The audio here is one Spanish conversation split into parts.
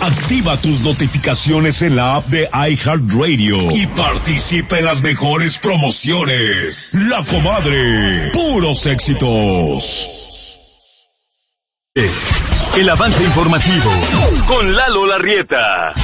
Activa tus notificaciones en la app de iHeartRadio y participa en las mejores promociones. La Comadre, puros éxitos. El avance informativo con Lalo Larrieta.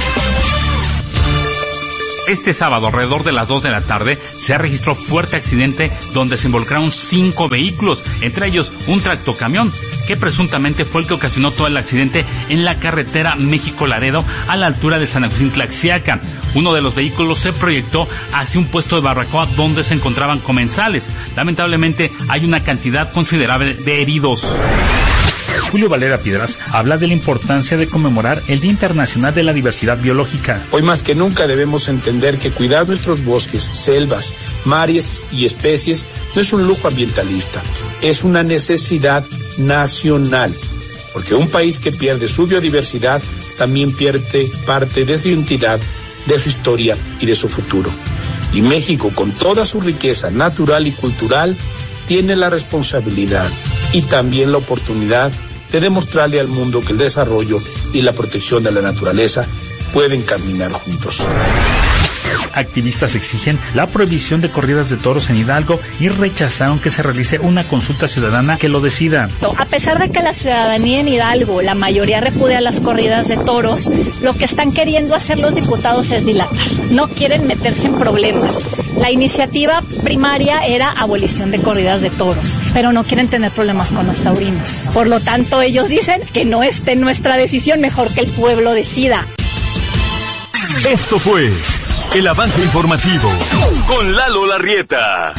Este sábado, alrededor de las 2 de la tarde, se registró fuerte accidente donde se involucraron 5 vehículos, entre ellos un tractocamión, que presuntamente fue el que ocasionó todo el accidente en la carretera México-Laredo, a la altura de San Agustín Tlaxiaca. Uno de los vehículos se proyectó hacia un puesto de barbacoa donde se encontraban comensales. Lamentablemente, hay una cantidad considerable de heridos. Julio Valera Piedras habla de la importancia de conmemorar el Día Internacional de la Diversidad Biológica. Hoy más que nunca debemos entender que cuidar nuestros bosques, selvas, mares y especies no es un lujo ambientalista, es una necesidad nacional, porque un país que pierde su biodiversidad también pierde parte de su identidad, de su historia y de su futuro. Y México, con toda su riqueza natural y cultural, tiene la responsabilidad y también la oportunidad de demostrarle al mundo que el desarrollo y la protección de la naturaleza pueden caminar juntos. Activistas exigen la prohibición de corridas de toros en Hidalgo y rechazaron que se realice una consulta ciudadana que lo decida. A pesar de que la ciudadanía en Hidalgo, la mayoría repudia las corridas de toros, lo que están queriendo hacer los diputados es dilatar. No quieren meterse en problemas. La iniciativa primaria era abolición de corridas de toros, pero no quieren tener problemas con los taurinos. Por lo tanto, ellos dicen que no esté en nuestra decisión, mejor que el pueblo decida. Esto fue el avance informativo con Lalo Larrieta.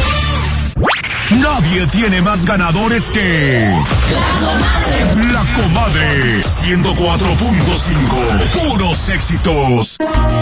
Nadie tiene más ganadores que La Comadre 104.5. Puros éxitos.